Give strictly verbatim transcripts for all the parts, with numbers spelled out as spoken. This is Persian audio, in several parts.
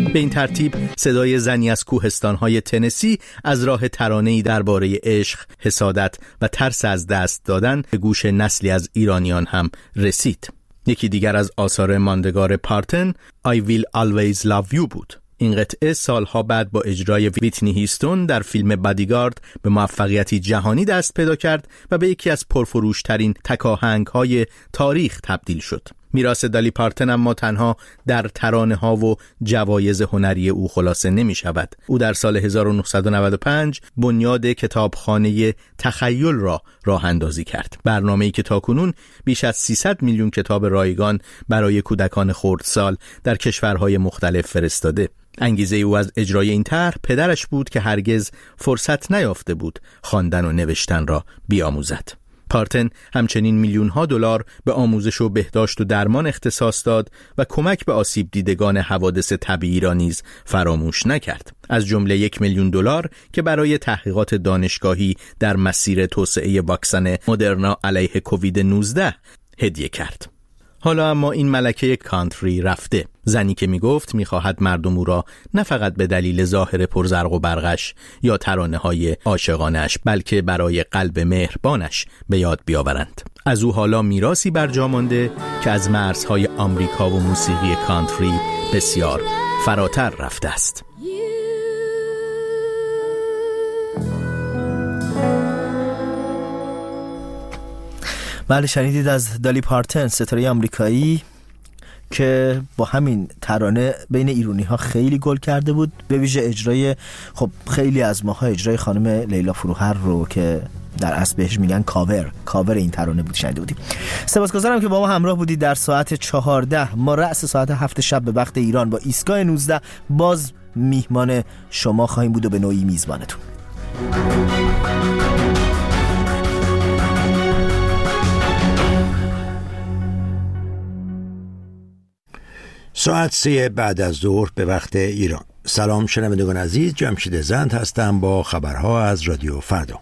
به این ترتیب صدای زنی از کوهستان‌های تنسی از راه ترانه‌ای درباره عشق، حسادت و ترس از دست دادن به گوش نسلی از ایرانیان هم رسید. یکی دیگر از آثار ماندگار پارتن I Will Always Love You بود. این قطعه سالها بعد با اجرای ویتنی هیستون در فیلم بادیگارد به موفقیتی جهانی دست پیدا کرد و به یکی از پرفروشترین تکاهنگ‌های تاریخ تبدیل شد. میراث دالی پارتن اما تنها در ترانه‌ها و جوایز هنری او خلاصه نمی شود. او در سال هزار و نهصد و نود و پنج بنیاد کتابخانه تخیل را راه اندازی کرد. برنامه‌ای که تاکنون بیش از سیصد میلیون کتاب رایگان برای کودکان خردسال در کشورهای مختلف فرستاده. انگیزه او از اجرای این طرح پدرش بود که هرگز فرصت نیافته بود خواندن و نوشتن را بیاموزد. پارتن همچنین میلیون ها دلار به آموزش و بهداشت و درمان اختصاص داد و کمک به آسیب دیدگان حوادث طبیعی را نیز فراموش نکرد. از جمله یک میلیون دلار که برای تحقیقات دانشگاهی در مسیر توسعه واکسن مدرنا علیه کووید نوزده هدیه کرد. حالا اما این ملکه کانتری رفته. زنی که میگفت میخواهد مردم او را نه فقط به دلیل ظاهر پرزرق و برقش یا ترانه‌های عاشقانه‌اش بلکه برای قلب مهربانش به یاد بیاورند. از او حالا میراثی برجا مانده که از مرزهای آمریکا و موسیقی کانتری بسیار فراتر رفته است. بله، شنیدید از دالی پارتن، ستاره آمریکایی که با همین ترانه بین ایرانی ها خیلی گل کرده بود، به ویژه اجرای خب خیلی از ماها اجرای خانم لیلا فروهر رو که در اصل بهش میگن کاور کاور این ترانه بود شنیده بودیم. سپاسگزارم که با ما همراه بودید در ساعت چهارده. ما رأس ساعت هفت شب به وقت ایران با ایستگاه نوزده باز میهمان شما خواهیم بود و به نوعی میزبانتون. ساعت سه بعد از ظهر به وقت ایران. سلام شنوندگان عزیز، جمشید زند هستم با خبرها از رادیو فردا.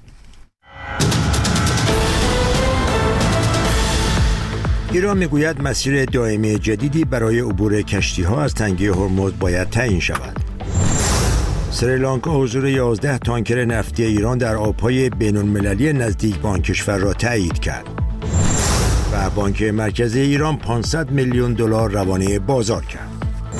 ایران میگوید مسیر دائمی جدیدی برای عبور کشتی‌ها از تنگه هرمز باید تعیین شود. سریلانکا حضور یازده تانکر نفتی ایران در آب‌های بین‌المللی نزدیک به آن کشور را تایید کرد. و بانک مرکزی ایران پانصد میلیون دلار روانه بازار کرد.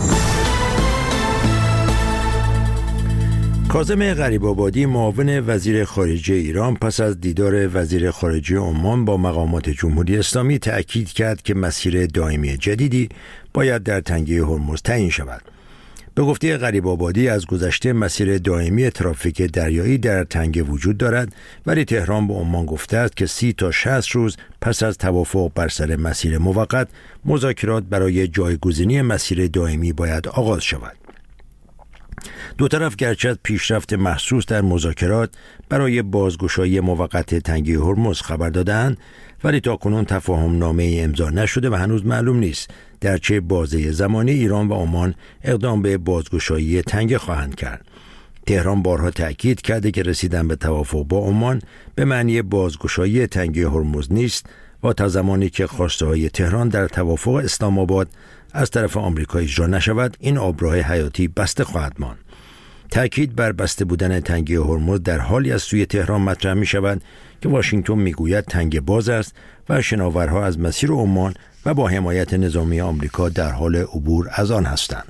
کاظم غریب‌آبادی معاون وزیر خارجه ایران پس از دیدار وزیر خارجه عمان با مقامات جمهوری اسلامی تأکید کرد که مسیر دائمی جدیدی باید در تنگه هرمز تعیین شود. به گفته غریب‌آبادی از گذشته مسیر دائمی ترافیک دریایی در تنگه وجود دارد، ولی تهران به عمان گفته است که سی تا شصت روز پس از توافق بر سر مسیر موقت مذاکرات برای جایگزینی مسیر دائمی باید آغاز شود. دو طرف گرچه از پیشرفت محسوس در مذاکرات برای بازگشایی موقت تنگه هرمز خبر دادند، ولی تاکنون تفاهم نامه امضا نشده و هنوز معلوم نیست در چه بازه زمانی ایران و عمان اقدام به بازگشایی تنگه خواهند کرد. تهران بارها تأکید کرده که رسیدن به توافق با عمان به معنی بازگشایی تنگه هرمز نیست و تا زمانی که خواسته های تهران در توافق اسلام آباد از طرف آمریکا اجرا نشود، این آبراه حیاتی بسته خواهد ماند. تأکید بر بسته بودن تنگه هرمز در حالی از سوی تهران مطرح می شود که واشنگتن میگوید تنگه باز است و شناورها از مسیر عمان و با حمایت نظامی آمریکا در حال عبور از آن هستند.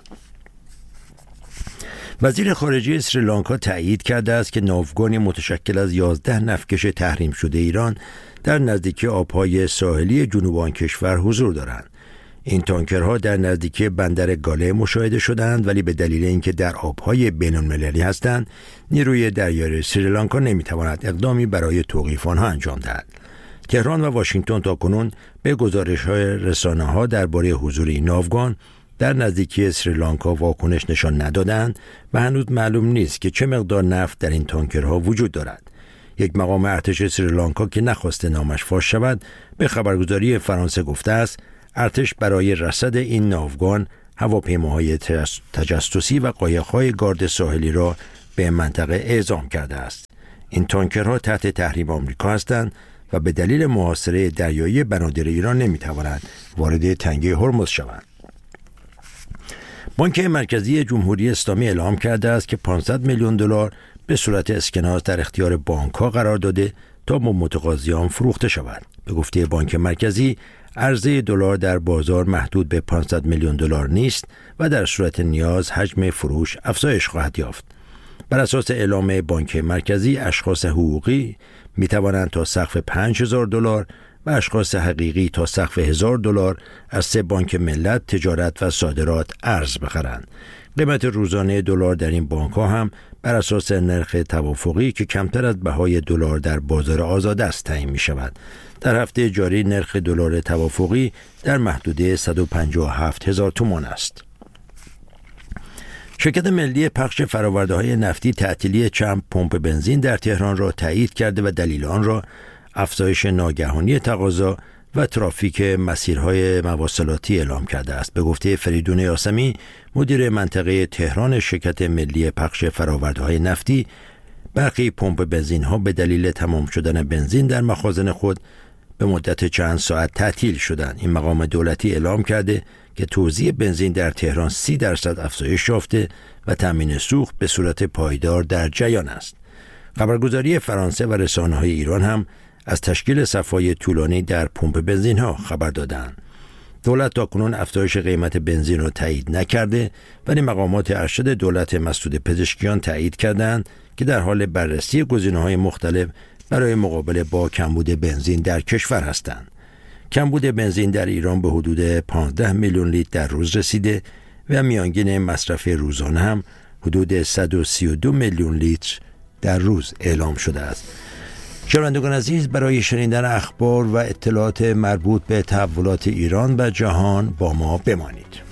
وزیر خارجه سریلانکا تأیید کرده است که ناوگانی متشکل از یازده نفتکش تحریم شده ایران در نزدیکی آبهای ساحلی جنوب آن کشور حضور دارند. این تانکرها در نزدیکی بندر گاله مشاهده شدند، ولی به دلیل اینکه در آبهای بین‌المللی هستند، نیروی دریایی سریلانکا نمیتواند اقدامی برای توقیف آنها انجام دهد. تهران و واشنگتن تاکنون به گزارش‌های رسانه‌ها درباره حضور این ناوگان در نزدیکی سریلانکا واکنش نشان ندادند و هنوز معلوم نیست که چه مقدار نفت در این تانکرها وجود دارد. یک مقام ارتش سریلانکا که نخواسته نامش فاش شود به خبرگزاری فرانسه گفته است ارتش برای رصد این ناوگان هواپیماهای تجسسی و قایق‌های گارد ساحلی را به منطقه اعزام کرده است. این تانکرها تحت تحریم آمریکا هستند و به دلیل محاصره دریایی بنادر ایران نمی‌توانند وارد تنگه هرمز شوند. بانک مرکزی جمهوری اسلامی اعلام کرده است که پانصد میلیون دلار به صورت اسکناس در اختیار بانک‌ها قرار داده تا با متقاضیان فروخته شود. به گفته بانک مرکزی، عرضه دلار در بازار محدود به پانصد میلیون دلار نیست و در صورت نیاز حجم فروش افزایش خواهد یافت. بر اساس اعلام بانک مرکزی، اشخاص حقوقی می توانند تا سقف پنج هزار دلار و اشخاص حقیقی تا سقف هزار دلار از سه بانک ملت، تجارت و صادرات ارز بخرند. قیمت روزانه دلار در این بانک‌ها هم بر اساس نرخ توافقی که کمتر از بهای دلار در بازار آزاد است تعیین می‌شود. در هفته جاری نرخ دلار توافقی در محدوده صد و پنجاه و هفت هزار تومان است. شرکت ملی پخش فرآورده‌های نفتی تعطیلی چند پمپ بنزین در تهران را تایید کرده و دلیل آن را افزایش ناگهانی تقاضا و ترافیک مسیرهای مواصلاتی اعلام کرده است. به گفته فریدون یاسمی، مدیر منطقه تهران شرکت ملی پخش فرآورده‌های نفتی، برخی پمپ بنزین ها به دلیل تمام شدن بنزین در مخازن خود به مدت چند ساعت تعطیل شدند. این مقام دولتی اعلام کرده که توزیع بنزین در تهران سی درصد افزایش یافته و تامین سوخت به صورت پایدار در جریان است. خبرگزاری فرانسه و رسانه‌های ایران هم از تشکیل صف‌های طولانی در پمپ بنزین ها خبر دادند. دولت تاکنون افزایش قیمت بنزین را تایید نکرده، ولی مقامات ارشد دولت مسعود پزشکیان تایید کردند که در حال بررسی گزینه‌های مختلف برای مقابله با کمبود بنزین در کشور هستند. کمبود بنزین در ایران به حدود پانزده میلیون لیتر در روز رسیده و میانگین مصرف روزانه هم حدود صد و سی و دو میلیون لیتر در روز اعلام شده است. شنوندگان عزیز، برای شنیدن اخبار و اطلاعات مربوط به تحولات ایران و جهان با ما بمانید.